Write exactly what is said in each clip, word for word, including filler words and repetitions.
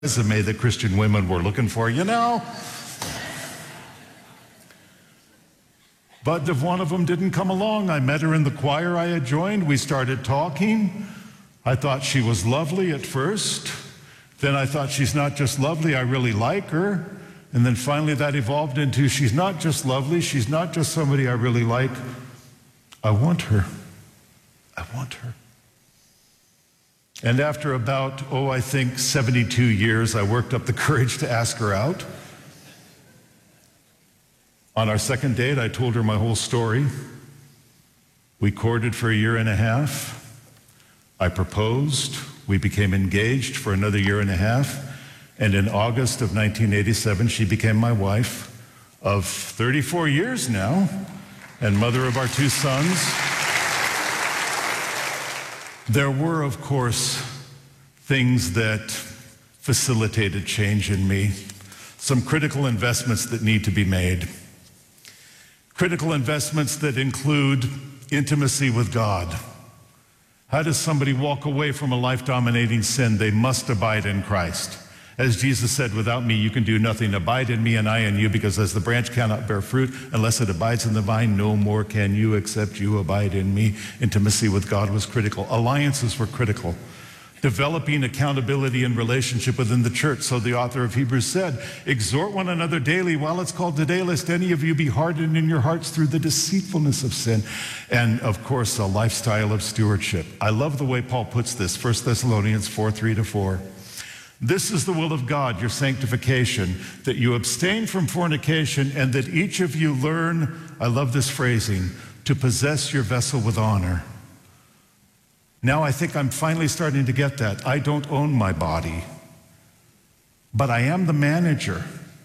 resume that Christian women were looking for, you know. But if one of them didn't come along, I met her in the choir I had joined. We started talking. I thought she was lovely at first. Then I thought, she's not just lovely, I really like her. And then finally that evolved into, she's not just lovely, she's not just somebody I really like. I want her. I want her. And after about, oh, I think seventy-two years, I worked up the courage to ask her out. On our second date, I told her my whole story. We courted for a year and a half. I proposed. We became engaged for another year and a half. And in August of nineteen eighty-seven, she became my wife of thirty-four years now, and mother of our two sons. There were, of course, things that facilitated change in me, some critical investments that need to be made. Critical investments that include intimacy with God. How does somebody walk away from a life-dominating sin? They must abide in Christ. As Jesus said, without me you can do nothing. Abide in me and I in you, because as the branch cannot bear fruit unless it abides in the vine, no more can you except you abide in me. Intimacy with God was critical. Alliances were critical. Developing accountability and relationship within the church. So the author of Hebrews said, exhort one another daily while it's called today, lest any of you be hardened in your hearts through the deceitfulness of sin. And of course, a lifestyle of stewardship. I love the way Paul puts this, First Thessalonians four, three to four. This is the will of God, your sanctification, that you abstain from fornication and that each of you learn, I love this phrasing, to possess your vessel with honor. Now I think I'm finally starting to get that. I don't own my body, but I am the manager.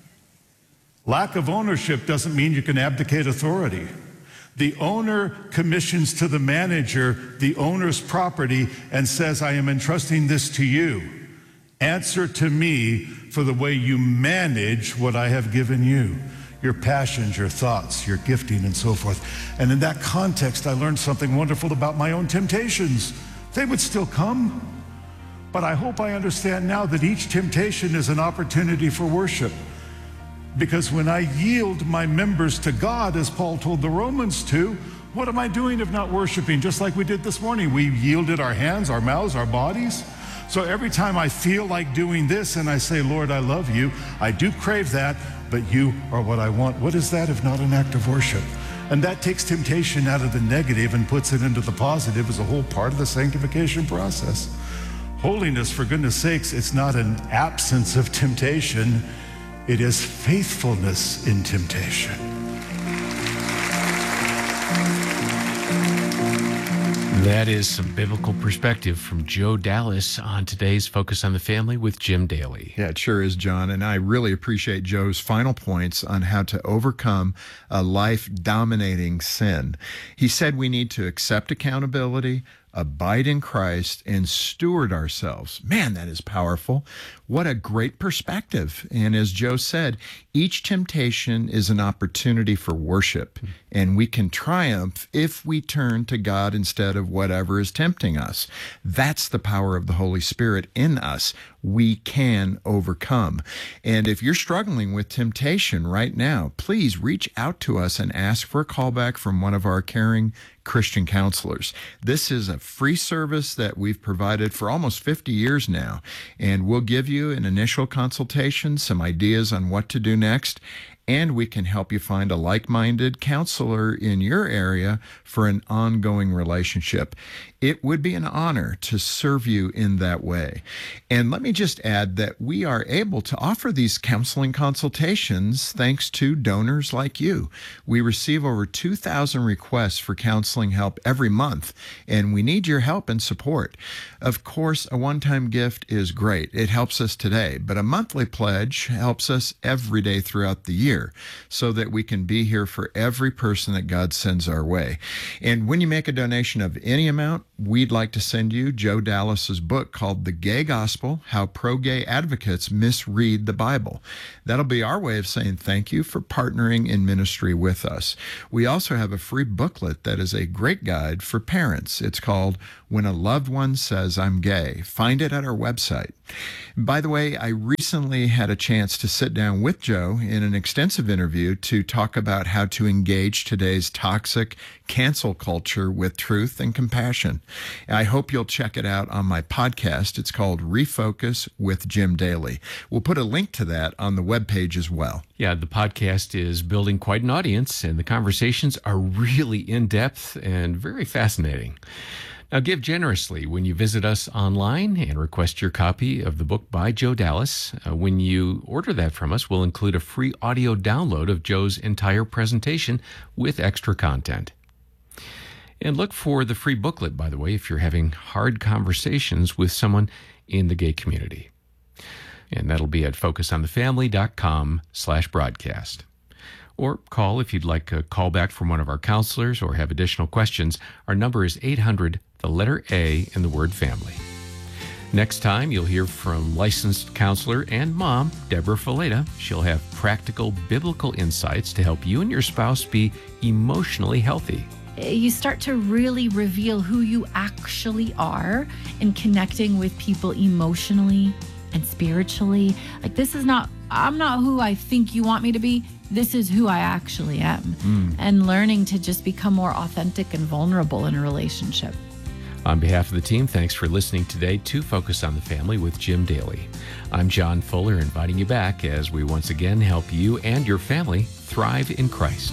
Lack of ownership doesn't mean you can abdicate authority. The owner commissions to the manager the owner's property and says, I am entrusting this to you. Answer to me for the way you manage what I have given you. Your passions, your thoughts, your gifting, and so forth. And in that context, I learned something wonderful about my own temptations. They would still come, but I hope I understand now that each temptation is an opportunity for worship. Because when I yield my members to God, as Paul told the Romans to, what am I doing if not worshiping? Just like we did this morning. We yielded our hands, our mouths, our bodies. So every time I feel like doing this and I say, Lord, I love you, I do crave that, but you are what I want. What is that if not an act of worship? And that takes temptation out of the negative and puts it into the positive as a whole part of the sanctification process. Holiness, for goodness sakes, it's not an absence of temptation. It is faithfulness in temptation. That is some biblical perspective from Joe Dallas on today's Focus on the Family with Jim Daly. Yeah, it sure is, John. And I really appreciate Joe's final points on how to overcome a life-dominating sin. He said we need to accept accountability, abide in Christ, and steward ourselves. Man, that is powerful. What a great perspective. And as Joe said, each temptation is an opportunity for worship, and we can triumph if we turn to God instead of whatever is tempting us. That's the power of the Holy Spirit in us. We can overcome. And if you're struggling with temptation right now, please reach out to us and ask for a callback from one of our caring Christian counselors. This is a free service that we've provided for almost fifty years now, and we'll give you an initial consultation, some ideas on what to do next, and we can help you find a like-minded counselor in your area for an ongoing relationship. It would be an honor to serve you in that way. And let me just add that we are able to offer these counseling consultations thanks to donors like you. We receive over two thousand requests for counseling help every month, and we need your help and support. Of course, a one-time gift is great. It helps us today, but a monthly pledge helps us every day throughout the year so that we can be here for every person that God sends our way. And when you make a donation of any amount, we'd like to send you Joe Dallas's book called The Gay Gospel, How Pro-Gay Advocates Misread the Bible. That'll be our way of saying thank you for partnering in ministry with us. We also have a free booklet that is a great guide for parents. It's called when a loved one says, I'm gay. Find it at our website. By the way, I recently had a chance to sit down with Joe in an extensive interview to talk about how to engage today's toxic cancel culture with truth and compassion. I hope you'll check it out on my podcast. It's called Refocus with Jim Daly. We'll put a link to that on the webpage as well. Yeah, the podcast is building quite an audience, and the conversations are really in-depth and very fascinating. Now, give generously when you visit us online and request your copy of the book by Joe Dallas. Uh, when you order that from us, we'll include a free audio download of Joe's entire presentation with extra content. And look for the free booklet, by the way, if you're having hard conversations with someone in the gay community. And that'll be at focusonthefamily.com slash broadcast. Or call if you'd like a call back from one of our counselors or have additional questions. Our number is eight hundred, the letter A, and the word family. Next time, you'll hear from licensed counselor and mom, Deborah Fileta. She'll have practical biblical insights to help you and your spouse be emotionally healthy. You start to really reveal who you actually are in connecting with people emotionally and spiritually. Like, this is not, I'm not who I think you want me to be. This is who I actually am. Mm. And learning to just become more authentic and vulnerable in a relationship. On behalf of the team, thanks for listening today to Focus on the Family with Jim Daly. I'm John Fuller, inviting you back as we once again help you and your family thrive in Christ.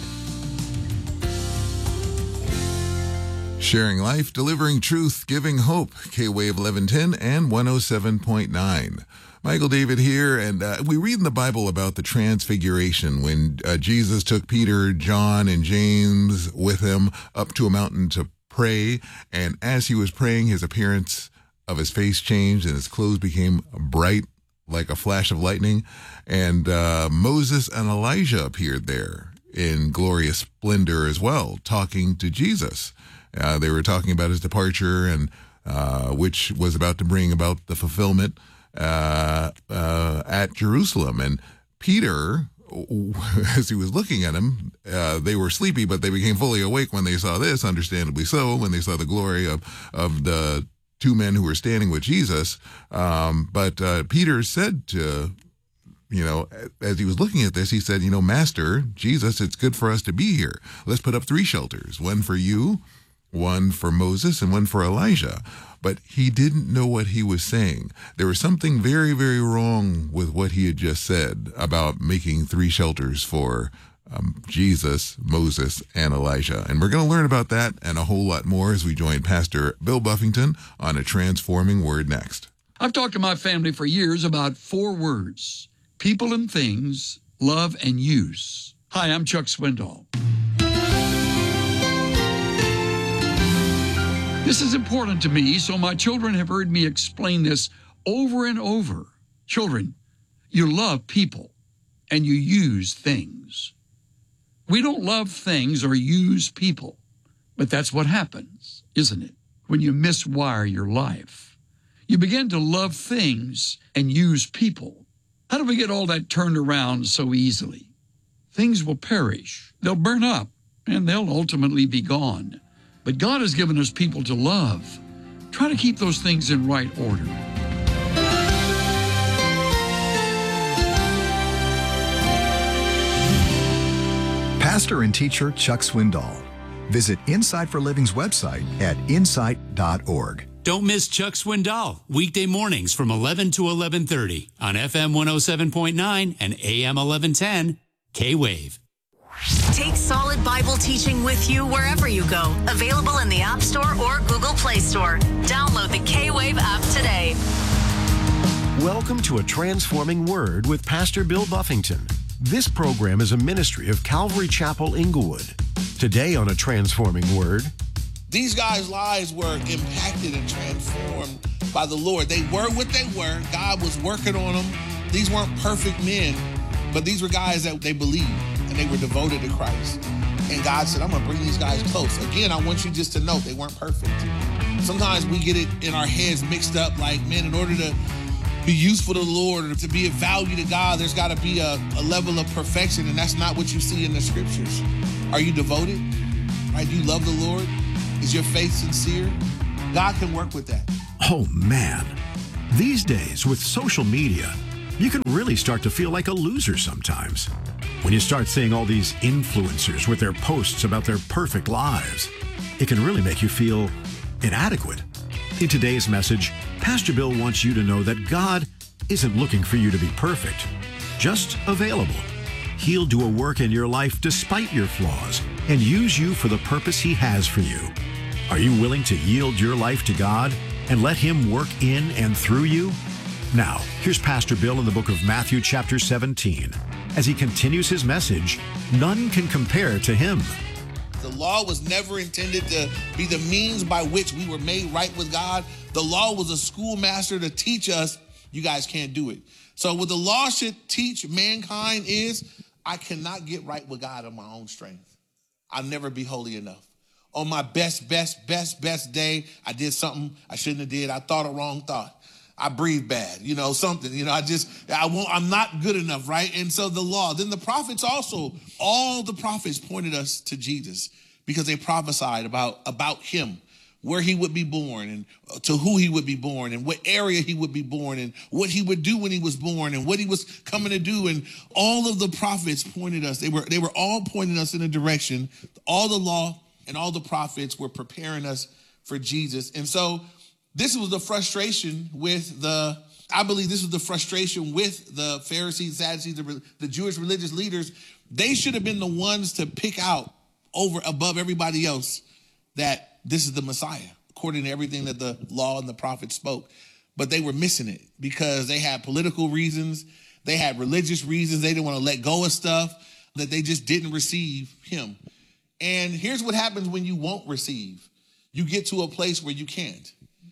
Sharing life, delivering truth, giving hope. K-Wave eleven ten and one oh seven point nine. Michael David here, and uh, we read in the Bible about the transfiguration when uh, Jesus took Peter, John, and James with him up to a mountain to pray, and as he was praying, his appearance of his face changed and his clothes became bright like a flash of lightning, and uh, Moses and Elijah appeared there in glorious splendor as well, talking to Jesus. Uh, they were talking about his departure, and uh, which was about to bring about the fulfillment uh, uh, at Jerusalem. And Peter, as he was looking at him, uh, they were sleepy, but they became fully awake when they saw this, understandably so, when they saw the glory of, of the two men who were standing with Jesus. Um, but uh, Peter said to, you know, as he was looking at this, he said, you know, Master, Jesus, it's good for us to be here. Let's put up three shelters, one for you, one for Moses, and one for Elijah. But he didn't know what he was saying. There was something very, very wrong with what he had just said about making three shelters for um, Jesus, Moses, and Elijah. And we're going to learn about that and a whole lot more as we join Pastor Bill Buffington on A Transforming Word next. I've talked to my family for years about four words: people and things, love and use. Hi, I'm Chuck Swindoll. This is important to me, so my children have heard me explain this over and over. Children, you love people and you use things. We don't love things or use people, but that's what happens, isn't it? When you miswire your life, you begin to love things and use people. How do we get all that turned around so easily? Things will perish, they'll burn up, and they'll ultimately be gone. But God has given us people to love. Try to keep those things in right order. Pastor and teacher Chuck Swindoll. Visit Insight for Living's website at insight dot org. Don't miss Chuck Swindoll, weekday mornings from eleven to eleven thirty on F M one oh seven point nine and A M eleven ten, K-Wave. Take solid Bible teaching with you wherever you go. Available in the App Store or Google Play Store. Download the K-Wave app today. Welcome to A Transforming Word with Pastor Bill Buffington. This program is a ministry of Calvary Chapel, Inglewood. Today on A Transforming Word, these guys' lives were impacted and transformed by the Lord. They were what they were. God was working on them. These weren't perfect men, but these were guys that they believed. And they were devoted to Christ. And God said, I'm going to bring these guys close. Again, I want you just to know they weren't perfect. Sometimes we get it in our heads mixed up like, man, in order to be useful to the Lord or to be of value to God, there's got to be a, a level of perfection. And that's not what you see in the scriptures. Are you devoted? Right? Do you love the Lord? Is your faith sincere? God can work with that. Oh, man. These days, with social media, you can really start to feel like a loser sometimes. When you start seeing all these influencers with their posts about their perfect lives, it can really make you feel inadequate. In today's message, Pastor Bill wants you to know that God isn't looking for you to be perfect, just available. He'll do a work in your life despite your flaws and use you for the purpose He has for you. Are you willing to yield your life to God and let Him work in and through you? Now, here's Pastor Bill in the book of Matthew chapter seventeen. As he continues his message, none can compare to Him. The law was never intended to be the means by which we were made right with God. The law was a schoolmaster to teach us, you guys can't do it. So what the law should teach mankind is, I cannot get right with God on my own strength. I'll never be holy enough. On my best, best, best, best day, I did something I shouldn't have did. I thought a wrong thought. I breathe bad, you know, something, you know, I just, I won't, I'm not good enough, right? And so the law, then the prophets also, all the prophets pointed us to Jesus because they prophesied about, about Him, where He would be born and to who He would be born and what area He would be born and what He would do when He was born and what He was coming to do. And all of the prophets pointed us, they were, they were all pointing us in a direction. All the law and all the prophets were preparing us for Jesus. And so this was the frustration with the, I believe this was the frustration with the Pharisees, Sadducees, the, the Jewish religious leaders. They should have been the ones to pick out over above everybody else that this is the Messiah, according to everything that the law and the prophets spoke. But they were missing it because they had political reasons. They had religious reasons. They didn't want to let go of stuff, that they just didn't receive Him. And here's what happens when you won't receive. You get to a place where you can't.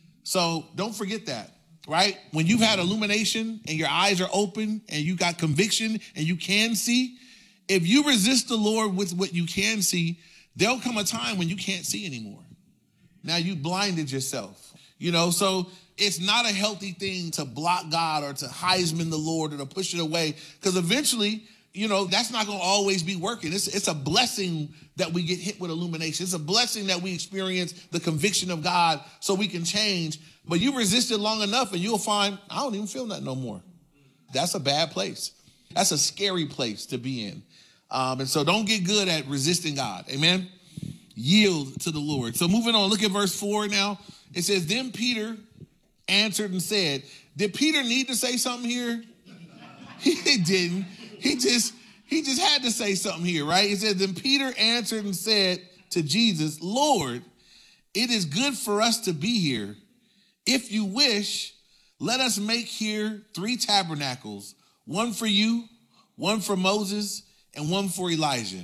So don't forget that, right? When you've had illumination and your eyes are open and you got conviction and you can see, if you resist the Lord with what you can see, there'll come a time when you can't see anymore. Now you blinded yourself, you know, so it's not a healthy thing to block God or to Heisman the Lord or to push it away, because eventually, you know, that's not going to always be working. It's, it's a blessing that we get hit with illumination. It's a blessing that we experience the conviction of God so we can change. But you resist it long enough and you'll find, I don't even feel that no more. That's a bad place. That's a scary place to be in. Um, and so don't get good at resisting God. Amen. Yield to the Lord. So moving on, look at verse four now. It says, then Peter answered and said, did Peter need to say something here? He didn't. He just, he just had to say something here, right? He said, then Peter answered and said to Jesus, Lord, it is good for us to be here. If you wish, let us make here three tabernacles, one for you, one for Moses, and one for Elijah.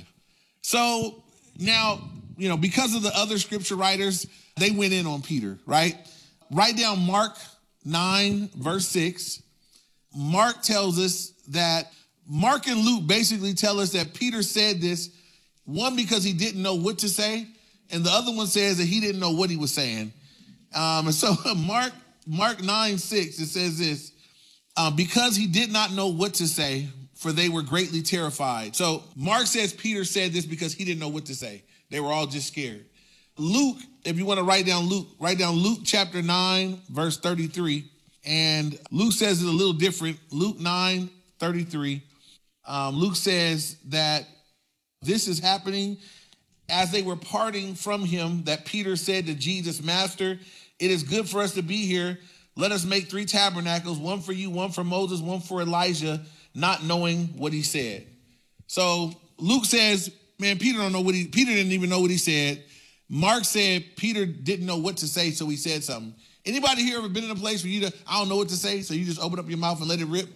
So now, you know, because of the other scripture writers, they went in on Peter, right? Write down Mark nine, verse six. Mark tells us that Mark and Luke basically tell us that Peter said this, one, because he didn't know what to say, and the other one says that he didn't know what he was saying. Um, and so Mark, Mark nine, six, it says this, uh, because he did not know what to say, for they were greatly terrified. So Mark says Peter said this because he didn't know what to say. They were all just scared. Luke, if you want to write down Luke, write down Luke chapter nine, verse thirty-three. And Luke says it a little different. Luke nine, thirty-three. Um, Luke says that this is happening as they were parting from him, that Peter said to Jesus, Master, it is good for us to be here. Let us make three tabernacles, one for you, one for Moses, one for Elijah, not knowing what he said. So Luke says, man, Peter don't know what he, Peter didn't even know what he said. Mark said Peter didn't know what to say, so he said something. Anybody here ever been in a place where you, to, I don't know what to say, so you just open up your mouth and let it rip?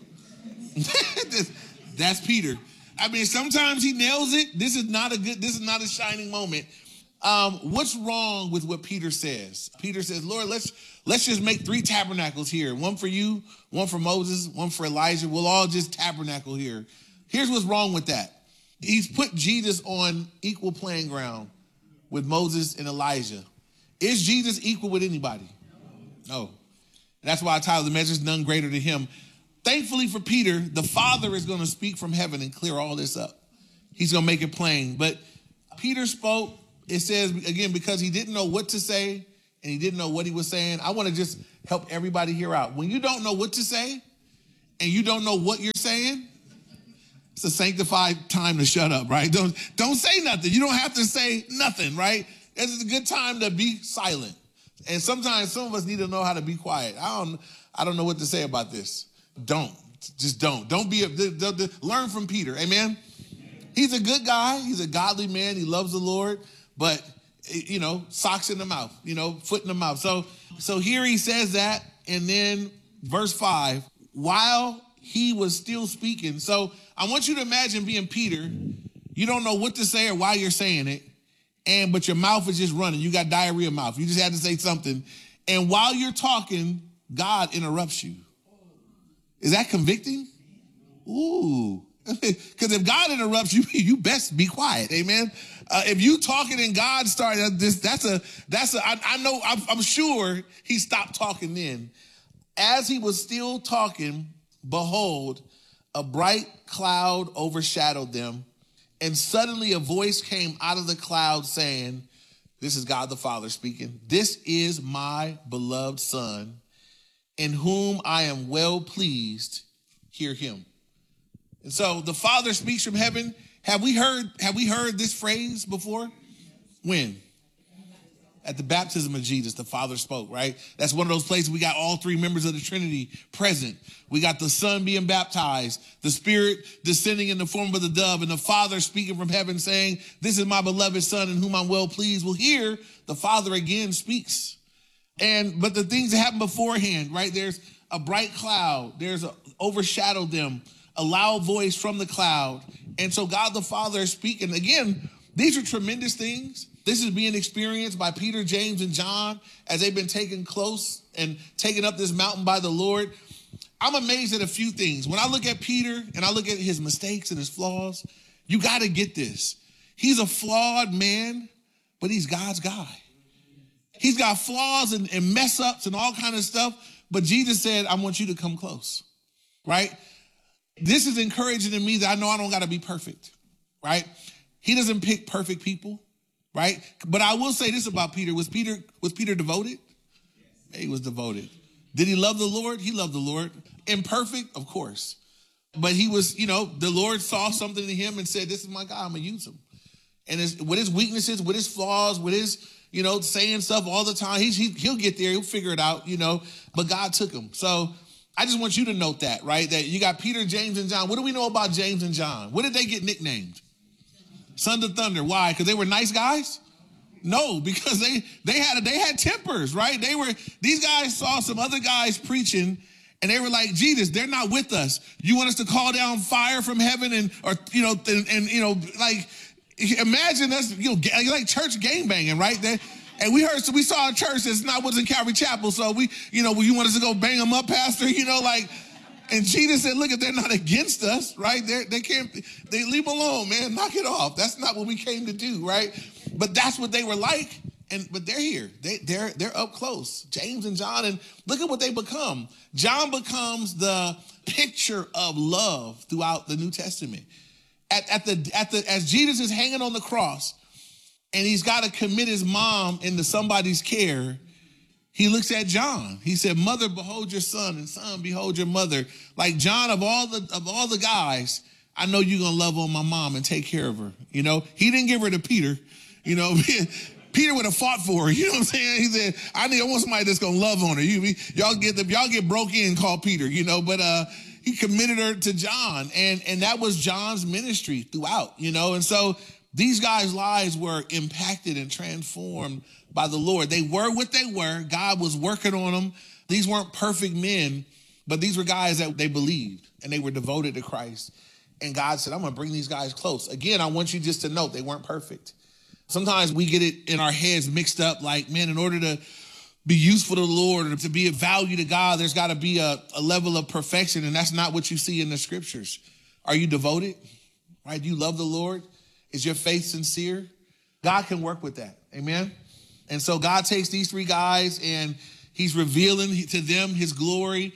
That's Peter. I mean, sometimes he nails it. This is not a good, this is not a shining moment. Um, what's wrong with what Peter says? Peter says, Lord, let's let's just make three tabernacles here. One for you, one for Moses, one for Elijah. We'll all just tabernacle here. Here's what's wrong with that. He's put Jesus on equal playing ground with Moses and Elijah. Is Jesus equal with anybody? No. That's why I titled the message, None Greater Than Him. Thankfully for Peter, the Father is going to speak from heaven and clear all this up. He's going to make it plain. But Peter spoke, it says, again, because he didn't know what to say and he didn't know what he was saying. I want to just help everybody here out. When you don't know what to say and you don't know what you're saying, it's a sanctified time to shut up, right? Don't, don't say nothing. You don't have to say nothing, right? It's a good time to be silent. And sometimes some of us need to know how to be quiet. I don't, I don't know what to say about this. Don't. Just don't. Don't be, a, the, the, the, learn from Peter, amen? He's a good guy. He's a godly man. He loves the Lord, but, you know, socks in the mouth, you know, foot in the mouth. So, so here he says that, and then verse five, while he was still speaking. So I want you to imagine being Peter. You don't know what to say or why you're saying it, and but your mouth is just running. You got diarrhea mouth. You just had to say something. And while you're talking, God interrupts you. Is that convicting? Ooh. Because if God interrupts you, you best be quiet. Amen. Uh, if you talking and God started this, that's a, that's a, I, I know, I'm, I'm sure he stopped talking then. As he was still talking, behold, a bright cloud overshadowed them. And suddenly a voice came out of the cloud saying, this is God the Father speaking. This is my beloved Son, in whom I am well pleased. Hear him. And so the Father speaks from heaven. Have we heard, have we heard this phrase before? When? At the baptism of Jesus, the Father spoke, right? That's one of those places we got all three members of the Trinity present. We got the Son being baptized, the Spirit descending in the form of the dove, and the Father speaking from heaven saying, this is my beloved Son in whom I'm well pleased. Well, here, the Father again speaks. And, but the things that happened beforehand, right? There's a bright cloud. There's a, overshadowed them, a loud voice from the cloud. And so God the Father is speaking. Again, these are tremendous things. This is being experienced by Peter, James, and John as they've been taken close and taken up this mountain by the Lord. I'm amazed at a few things. When I look at Peter and I look at his mistakes and his flaws, you got to get this. He's a flawed man, but he's God's guy. He's got flaws and, and mess ups and all kind of stuff, but Jesus said, I want you to come close, right? This is encouraging to me that I know I don't got to be perfect, right? He doesn't pick perfect people. Right? But I will say this about Peter. Was Peter, was Peter devoted? He was devoted. Did he love the Lord? He loved the Lord. Imperfect? Of course. But he was, you know, the Lord saw something in him and said, this is my guy, I'm going to use him. And his, with his weaknesses, with his flaws, with his, you know, saying stuff all the time, he's, he, he'll get there, he'll figure it out, you know, but God took him. So I just want you to note that, right? That you got Peter, James, and John. What do we know about James and John? What did they get nicknamed? Sons of Thunder. Why? Because they were nice guys? No, because they they had they had tempers, right? They were these guys saw some other guys preaching, and they were like, Jesus, they're not with us. You want us to call down fire from heaven and or you know and, and you know like imagine us you know like church gang banging, right? They, and we heard so we saw a church that's not wasn't Calvary Chapel, so we you know you want us to go bang them up, Pastor? You know like. And Jesus said, look, if they're not against us, right? They're, they can't, they leave them alone, man. Knock it off. That's not what we came to do, right? But that's what they were like. And but they're here. They, they're, they're up close. James and John, and look at what they become. John becomes the picture of love throughout the New Testament. At, at the, at the, as Jesus is hanging on the cross, and he's got to commit his mom into somebody's care, he looks at John. He said, mother, behold your son, and son, behold your mother. Like John, of all the of all the guys, I know you're going to love on my mom and take care of her. You know, he didn't give her to Peter. You know, Peter would have fought for her. You know what I'm saying? He said, I need, I want somebody that's going to love on her. You, y'all get the, y'all get broke in, call Peter, you know, but uh, he committed her to John. And, and that was John's ministry throughout, you know. And so these guys' lives were impacted and transformed by the Lord. They were what they were. God was working on them. These weren't perfect men, but these were guys that they believed and they were devoted to Christ. And God said, I'm going to bring these guys close. Again, I want you just to note they weren't perfect. Sometimes we get it in our heads mixed up like, man, in order to be useful to the Lord or to be of value to God, there's got to be a, a level of perfection. And that's not what you see in the scriptures. Are you devoted? Right? Do you love the Lord? Is your faith sincere? God can work with that. Amen. And so God takes these three guys and he's revealing to them his glory.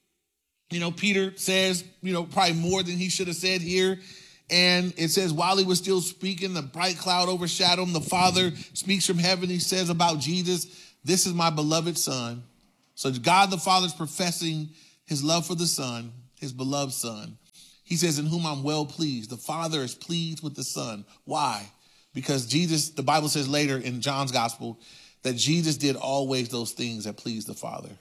You know, Peter says, you know, probably more than he should have said here. And it says, while he was still speaking, the bright cloud overshadowed him. The Father speaks from heaven. He says about Jesus, This is my beloved son. So God the Father is professing his love for the son, his beloved son. He says, in whom I'm well pleased. The Father is pleased with the Son. Why? Because Jesus, the Bible says later in John's gospel, that Jesus did always those things that pleased the Father.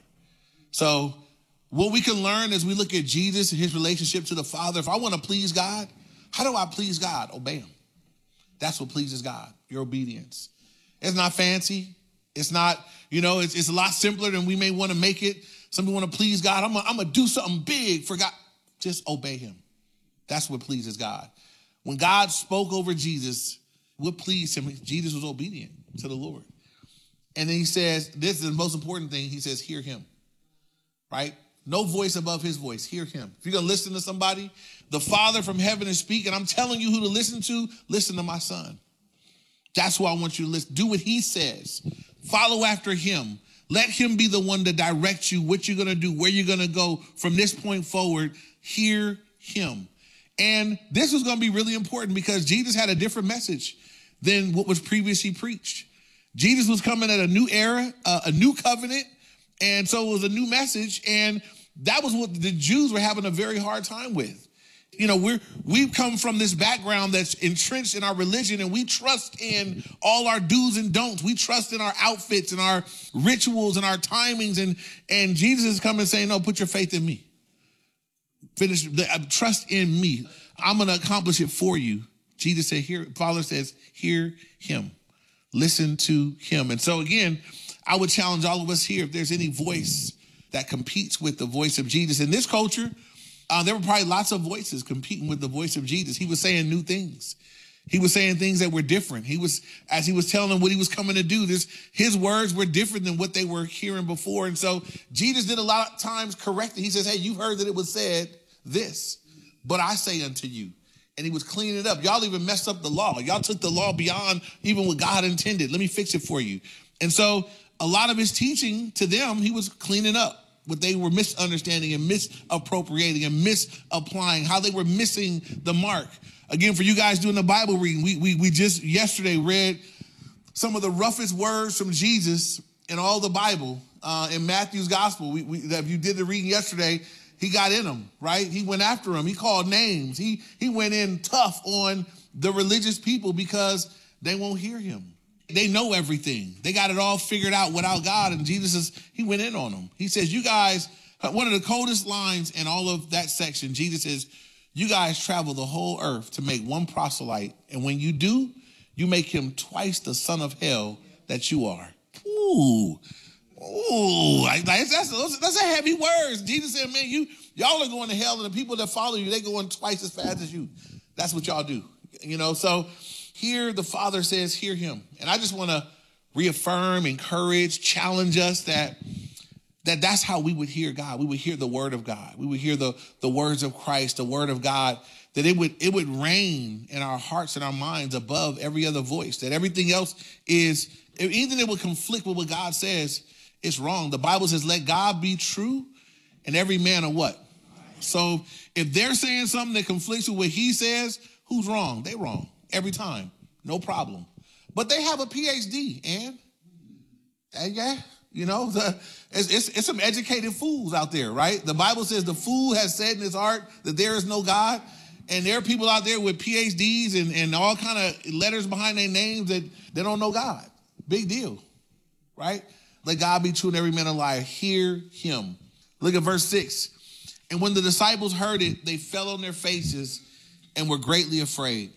So what we can learn as we look at Jesus and his relationship to the Father, if I want to please God, how do I please God? Obey him. That's what pleases God, your obedience. It's not fancy. It's not, you know, it's, it's a lot simpler than we may want to make it. Some people want to please God. I'm going to do something big for God. Just obey him. That's what pleases God. When God spoke over Jesus, what pleased him? Jesus was obedient to the Lord. And then he says, this is the most important thing. He says, hear him, right? No voice above his voice. Hear him. If you're going to listen to somebody, the Father from heaven is speaking. I'm telling you who to listen to. Listen to my son. That's why I want you to listen. Do what he says. Follow after him. Let him be the one to direct you, what you're going to do, where you're going to go from this point forward. Hear him. And this was going to be really important because Jesus had a different message than what was previously preached. Jesus was coming at a new era, uh, a new covenant. And so it was a new message. And that was what the Jews were having a very hard time with. You know, we're, we've come from this background that's entrenched in our religion, and we trust in all our do's and don'ts. We trust in our outfits and our rituals and our timings. And, and Jesus is coming saying, no, put your faith in me. Finish, trust in me. I'm going to accomplish it for you. Jesus said, here, Father says, hear him. Listen to him. And so again, I would challenge all of us here, if there's any voice that competes with the voice of Jesus. In this culture, uh, there were probably lots of voices competing with the voice of Jesus. He was saying new things. He was saying things that were different. He was, as he was telling them what he was coming to do, this, his words were different than what they were hearing before. And so Jesus did a lot of times correct it. He says, hey, you've heard that it was said this, but I say unto you. And he was cleaning it up. Y'all even messed up the law. Y'all took the law beyond even what God intended. Let me fix it for you. And so a lot of his teaching to them, he was cleaning up what they were misunderstanding and misappropriating and misapplying, how they were missing the mark. Again, for you guys doing the Bible reading, we, we, we just yesterday read some of the roughest words from Jesus in all the Bible uh, in Matthew's gospel. We, we, if you did the reading yesterday, he got in them, right? He went after them. He called names. He, he went in tough on the religious people because they won't hear him. They know everything. They got it all figured out without God. And Jesus is, he went in on them. He says, you guys, one of the coldest lines in all of that section, Jesus says, you guys travel the whole earth to make one proselyte. And when you do, you make him twice the son of hell that you are. Ooh. Ooh, like, that's, that's, that's a heavy words. Jesus said, man, you, y'all are going to hell, and the people that follow you, they going twice as fast as you. That's what y'all do. You know, so here the Father says, hear him. And I just want to reaffirm, encourage, challenge us that, that that's how we would hear God. We would hear the word of God. We would hear the, the words of Christ, the word of God, that it would, it would reign in our hearts and our minds above every other voice, that everything else is, anything that would conflict with what God says, it's wrong. The Bible says, let God be true and every man a what? So if they're saying something that conflicts with what he says, who's wrong? They wrong every time. No problem. But they have a P H D, and, and yeah, you know, the, it's, it's, it's some educated fools out there, right? The Bible says the fool has said in his heart that there is no God. And there are people out there with P H Ds and, and all kind of letters behind their names that they don't know God. Big deal, right? Let God be true and every man a liar. Hear him. Look at verse six. And when the disciples heard it, they fell on their faces and were greatly afraid.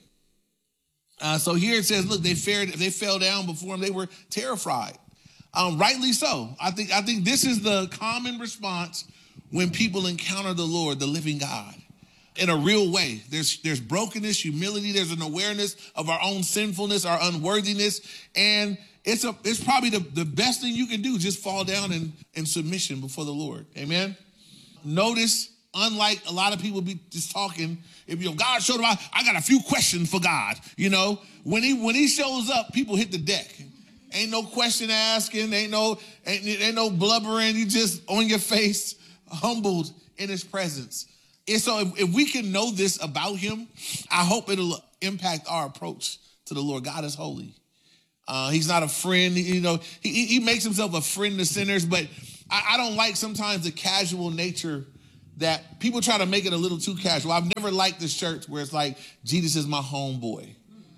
Uh, so here it says, look, they fared, they fell down before him. They were terrified. Um, rightly so. I think, I think this is the common response when people encounter the Lord, the living God, in a real way. There's, there's brokenness, humility. There's an awareness of our own sinfulness, our unworthiness. And It's a. It's probably the, the best thing you can do, just fall down in, in submission before the Lord. Amen? Notice, unlike a lot of people be just talking, if you know, God showed up, I, I got a few questions for God. You know, when he when he shows up, people hit the deck. Ain't no question asking, ain't no, ain't, ain't no blubbering. You just on your face, humbled in his presence. And so if, if we can know this about him, I hope it'll impact our approach to the Lord. God is holy. Uh, he's not a friend. You know, he, he makes himself a friend to sinners, but I, I don't like sometimes the casual nature that people try to make it a little too casual. I've never liked this church where it's like, Jesus is my homeboy.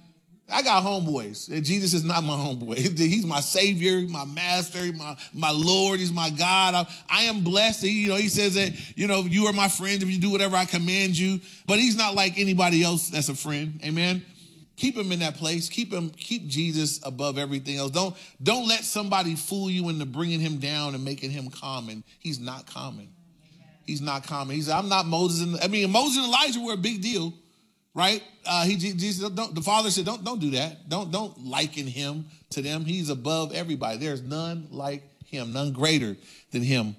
I got homeboys, and Jesus is not my homeboy. He's my Savior, my Master, my, my Lord. He's my God. I, I am blessed. He, you know, he says that, you know, you are my friends if you do whatever I command you. But he's not like anybody else that's a friend. Amen. Keep him in that place. Keep him. Keep Jesus above everything else. Don't don't let somebody fool you into bringing him down and making him common. He's not common. He's not common. He said, I'm not Moses. And, I mean, Moses and Elijah were a big deal. Right? Uh, he, Jesus, don't, the Father said, don't, don't do that. Don't, don't liken him to them. He's above everybody. There's none like him, none greater than him.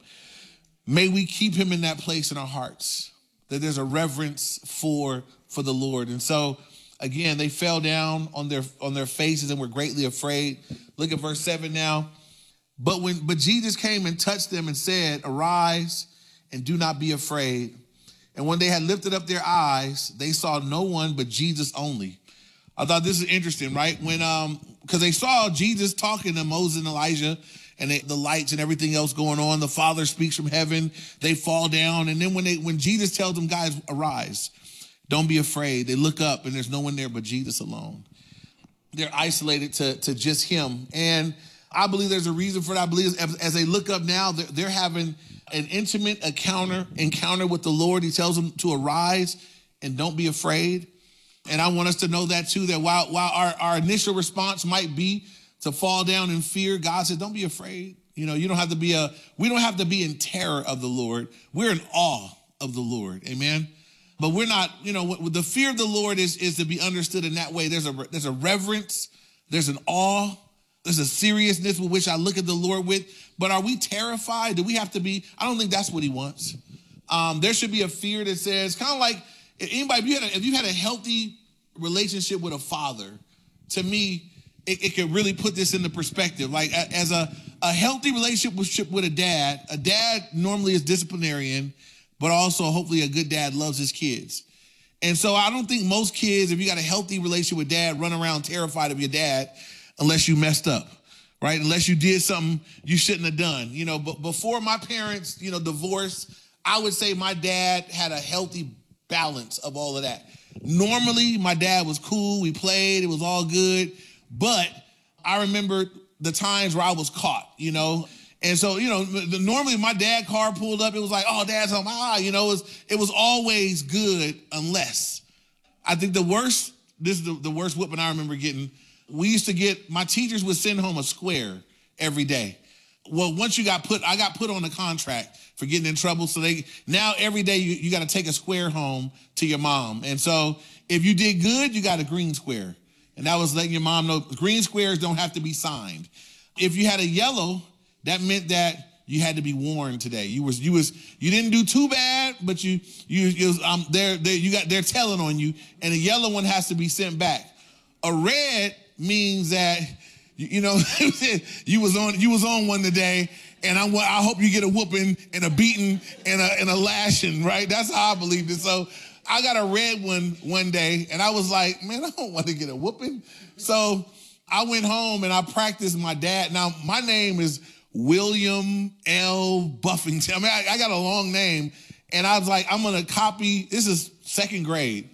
May we keep him in that place in our hearts, that there's a reverence for, for the Lord. And so, again, they fell down on their, on their faces and were greatly afraid. Look at verse seven now. But when, but Jesus came and touched them and said, arise and do not be afraid. And when they had lifted up their eyes, they saw no one but Jesus only. I thought this is interesting, right? When, um, because they saw Jesus talking to Moses and Elijah and they, the lights and everything else going on. The Father speaks from heaven. They fall down. And then when they, when Jesus tells them, guys, arise, don't be afraid. They look up and there's no one there but Jesus alone. They're isolated to, to just him. And I believe there's a reason for that. I believe as, as they look up now, they're, they're having an intimate encounter, encounter with the Lord. He tells them to arise and don't be afraid. And I want us to know that too, that while, while our, our initial response might be to fall down in fear, God said, don't be afraid. You know, you don't have to be a, we don't have to be in terror of the Lord. We're in awe of the Lord. Amen. But we're not, you know, the fear of the Lord is, is to be understood in that way. There's a, there's a reverence. There's an awe. There's a seriousness with which I look at the Lord with. But are we terrified? Do we have to be? I don't think that's what he wants. Um, there should be a fear that says, kind of like anybody, if you had a, if you had a healthy relationship with a father, to me, it, it could really put this into perspective. Like as a, a healthy relationship with a dad, a dad normally is disciplinarian, but also hopefully a good dad loves his kids. And so I don't think most kids, if you got a healthy relationship with dad, run around terrified of your dad unless you messed up, right? Unless you did something you shouldn't have done. You know, but before my parents, you know, divorced, I would say my dad had a healthy balance of all of that. Normally, my dad was cool. We played. It was all good. But I remember the times where I was caught, you know. And so, you know, the, normally my dad car pulled up. It was like, oh, dad's home. Ah, you know, it was, it was always good unless. I think the worst, this is the, the worst whipping I remember getting. We used to get, my teachers would send home a square every day. Well, once you got put, I got put on a contract for getting in trouble. So they, now every day you, you got to take a square home to your mom. And so if you did good, you got a green square. And that was letting your mom know green squares don't have to be signed. If you had a yellow, that meant that you had to be warned today. You was, you was, you didn't do too bad, but you, you, you was, um, they're, they're, you got, they're telling on you, and a yellow one has to be sent back. A red means that, you know, you was on, you was on one today, and I, I hope you get a whooping and a beating and a, and a lashing, right? That's how I believed it. So I got a red one one day, and I was like, man, I don't want to get a whooping. So I went home and I practiced my dad. Now, my name is William L. Buffington. I mean, I, I got a long name, and I was like, I'm going to copy, this is second grade.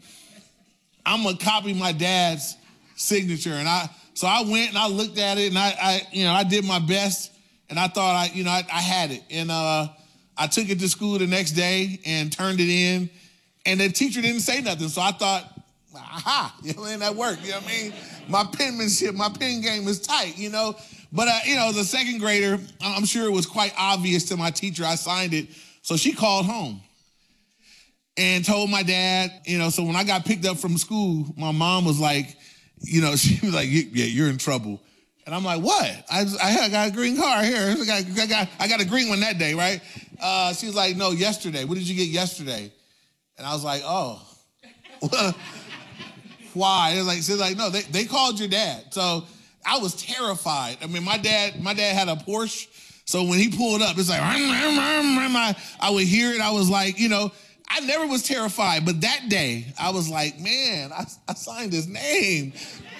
I'm going to copy my dad's signature. And I, so I went and I looked at it, and I, I you know, I did my best, and I thought I, you know, I, I had it. And uh, I took it to school the next day and turned it in, and the teacher didn't say nothing. So I thought, aha, you know, and that worked. You know what I mean? My penmanship, my pen game is tight, you know. But, uh, you know, as a second grader, I'm sure it was quite obvious to my teacher I signed it. So she called home and told my dad, you know, so when I got picked up from school, my mom was like, you know, she was like, yeah, you're in trouble. And I'm like, what? I, I got a green car here. I got, I got, I got a green one that day, right? Uh, she was like, no, yesterday. What did you get yesterday? And I was like, oh, why? It was like, she's like, no, they, they called your dad. So I was terrified. I mean, my dad, my dad had a Porsche. So when he pulled up, it's like, I, I would hear it. I was like, you know, I never was terrified. But that day, I was like, man, I, I signed his name.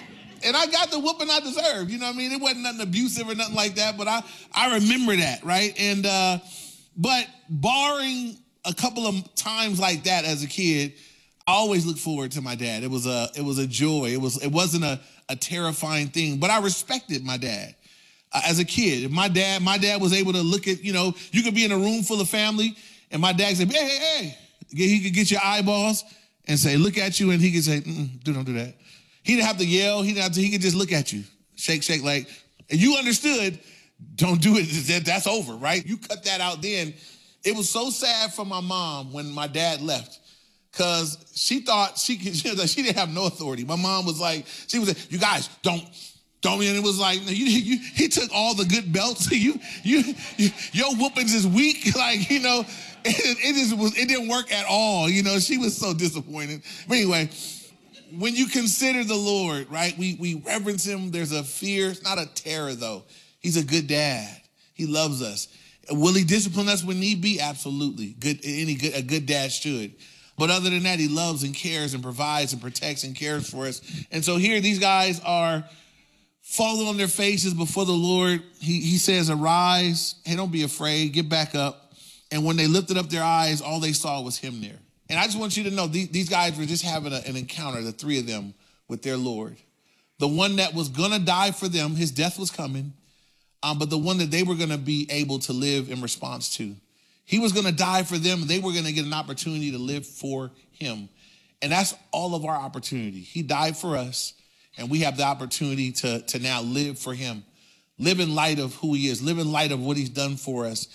And I got the whooping I deserved. You know what I mean? It wasn't nothing abusive or nothing like that, but I, I remember that, right? And, uh, but barring a couple of times like that as a kid, I always looked forward to my dad. It was a, it was a joy. It was, it wasn't a, a terrifying thing, but I respected my dad. Uh, as a kid, if my dad, my dad was able to look at, you know, you could be in a room full of family and my dad said, hey, hey, hey, he could get your eyeballs and say, look at you. And he could say, mm-mm, do, don't do that. He didn't have to yell. He didn't have to, he could just look at you, shake, shake, like, and you understood, don't do it. That, that's over, right? You cut that out then. It was so sad for my mom when my dad left because she thought she could, she, was like, she didn't have no authority. My mom was like, she was like, you guys don't, Don't and it was like you, you, he took all the good belts. You, you, you, your whoopings is weak. Like you know, it, it just was. It didn't work at all. You know, she was so disappointed. But anyway, when you consider the Lord, right? We we reverence Him. There's a fear. It's not a terror though. He's a good dad. He loves us. Will He discipline us when need be? Absolutely. Good. Any good a good dad should. But other than that, He loves and cares and provides and protects and cares for us. And so here, these guys are falling on their faces before the Lord. He, he says, arise. Hey, don't be afraid. Get back up. And when they lifted up their eyes, all they saw was Him there. And I just want you to know, these, these guys were just having a, an encounter, the three of them, with their Lord. The one that was going to die for them, His death was coming, um, but the one that they were going to be able to live in response to. He was going to die for them. They were going to get an opportunity to live for Him. And that's all of our opportunity. He died for us. And we have the opportunity to, to now live for Him, live in light of who He is, live in light of what He's done for us.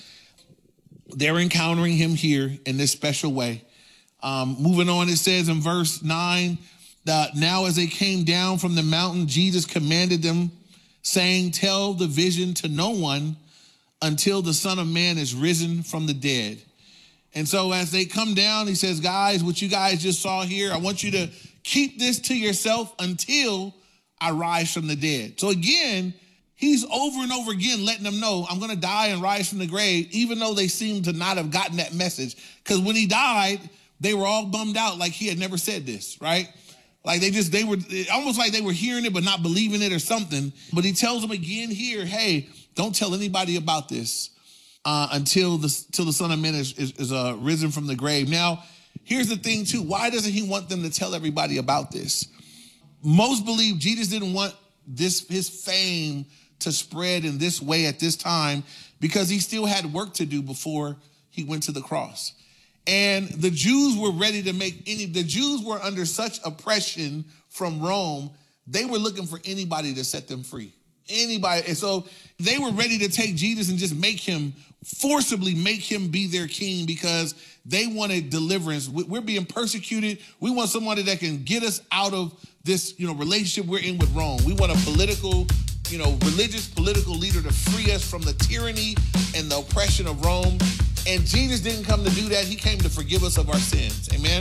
They're encountering Him here in this special way. Um, moving on, it says in verse nine, that now as they came down from the mountain, Jesus commanded them, saying, tell the vision to no one until the Son of Man is risen from the dead. And so as they come down, He says, guys, what you guys just saw here, I want you to keep this to yourself until I rise from the dead. So again, He's over and over again letting them know, I'm going to die and rise from the grave, even though they seem to not have gotten that message. Because when He died, they were all bummed out like He had never said this, right? Like they just, they were almost like they were hearing it but not believing it or something. But He tells them again here, hey, don't tell anybody about this uh, until the, till the Son of Man is, is, is uh, risen from the grave. Now, here's the thing, too. Why doesn't He want them to tell everybody about this? Most believe Jesus didn't want this His fame to spread in this way at this time because He still had work to do before He went to the cross. And the Jews were ready to make any, the Jews were under such oppression from Rome, they were looking for anybody to set them free. Anybody. And so they were ready to take Jesus and just make Him, forcibly make Him be their king because they wanted deliverance. We're being persecuted. We want somebody that can get us out of this, you know, relationship we're in with Rome. We want a political, you know, religious political leader to free us from the tyranny and the oppression of Rome. And Jesus didn't come to do that. He came to forgive us of our sins. Amen.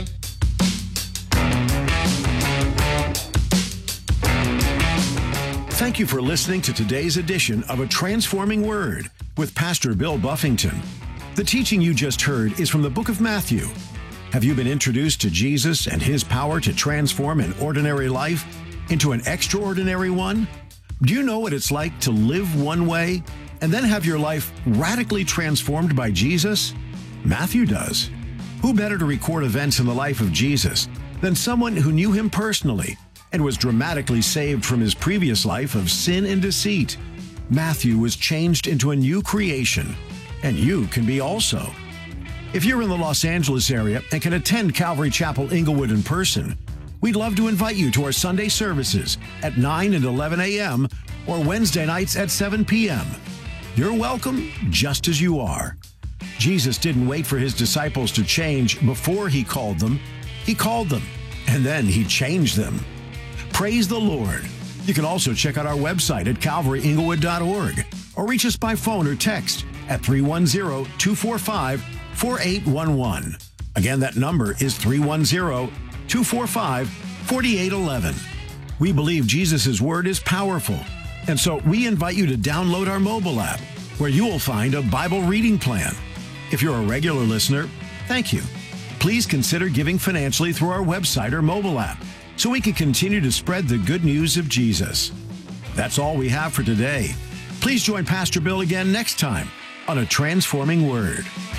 Thank you for listening to today's edition of A Transforming Word with Pastor Bill Buffington. The teaching you just heard is from the book of Matthew. Have you been introduced to Jesus and His power to transform an ordinary life into an extraordinary one? Do you know what it's like to live one way and then have your life radically transformed by Jesus? Matthew does. Who better to record events in the life of Jesus than someone who knew Him personally and was dramatically saved from his previous life of sin and deceit? Matthew was changed into a new creation, and you can be also. If you're in the Los Angeles area and can attend Calvary Chapel Inglewood in person, we'd love to invite you to our Sunday services at nine and eleven a.m. or Wednesday nights at seven p.m. You're welcome just as you are. Jesus didn't wait for His disciples to change before He called them. He called them, and then He changed them. Praise the Lord. You can also check out our website at calvary inglewood dot org or reach us by phone or text at three one zero, two four five, four eight one one. Again, that number is three one zero, two four five, four eight one one. We believe Jesus' Word is powerful, and so we invite you to download our mobile app, where you will find a Bible reading plan. If you're a regular listener, thank you. Please consider giving financially through our website or mobile app. so we can continue to spread the good news of Jesus. That's all we have for today. Please join Pastor Bill again next time on A Transforming Word.